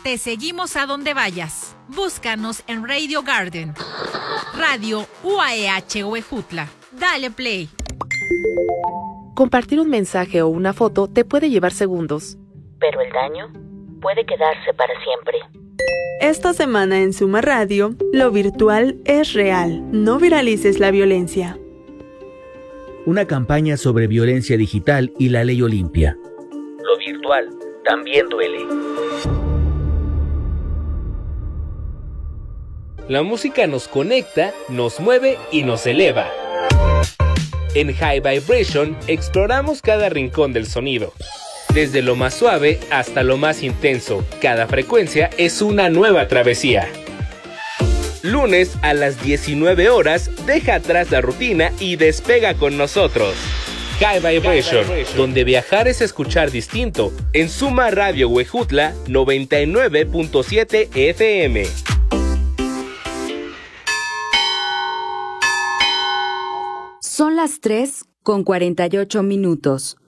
Te seguimos a donde vayas. Búscanos en Radio Garden. Radio UAEH Huejutla. Dale play. Compartir un mensaje o una foto te puede llevar segundos, pero el daño puede quedarse para siempre. Esta semana en Suma Radio, lo virtual es real. No viralices la violencia. Una campaña sobre violencia digital y la ley Olimpia. Lo virtual también duele. La música nos conecta, nos mueve y nos eleva. En High Vibration exploramos cada rincón del sonido. Desde lo más suave hasta lo más intenso, cada frecuencia es una nueva travesía. Lunes a las 19 horas, deja atrás la rutina y despega con nosotros. High Vibration, donde viajar es escuchar distinto, en Suma Radio Huejutla 99.7 FM. Son las 3:48.